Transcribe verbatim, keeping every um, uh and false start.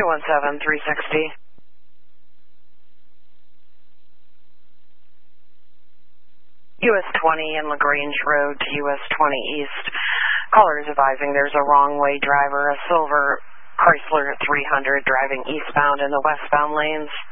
two one seven, three sixty. U S twenty and LaGrange Road to U S twenty East. Caller is advising there's a wrong-way driver, a silver Chrysler three hundred driving eastbound in the westbound lanes.